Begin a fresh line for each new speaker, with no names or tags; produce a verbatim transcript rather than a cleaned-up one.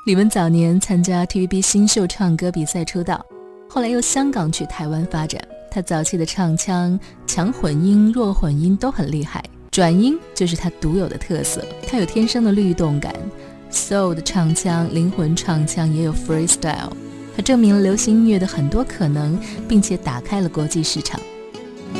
李玟早年参加 T V B 新秀唱歌比赛出道，后来由香港去台湾发展。他早期的唱腔强混音弱混音都很厉害，转音就是他独有的特色。他有天生的律动感， soul 的唱腔，灵魂唱腔也有 freestyle。他证明了流行音乐的很多可能，并且打开了国际市场。